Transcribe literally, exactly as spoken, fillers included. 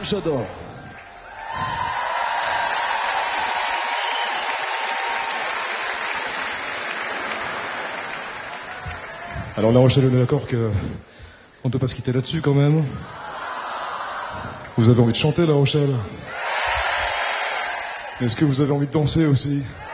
J'adore. Alors La Rochelle, on est d'accord que on ne peut pas se quitter là-dessus quand même. Vous avez envie de chanter La Rochelle? Est-ce que vous avez envie de danser aussi?